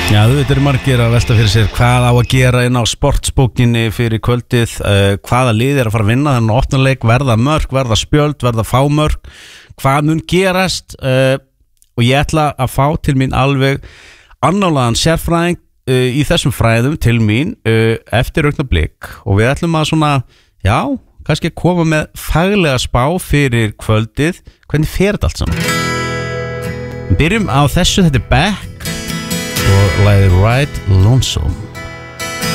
Já, þetta eru margir að velta fyrir sér hvað á að gera inn á sportsbókinni fyrir kvöldið, hvaða lið að fara að vinna þennan opnuleik, verða mörk, verða spjöld, verða fámörk, hvað mun gerast og ég ætla að fá til mín alveg annálaðan sérfræðing í þessum fræðum til mín eftir augnablik og við ætlum að svona, já, kannski koma með faglega spá fyrir kvöldið, hvernig fer þetta allt saman? Byrjum á þessu, þetta er Beck og lagið Ride Lonesome.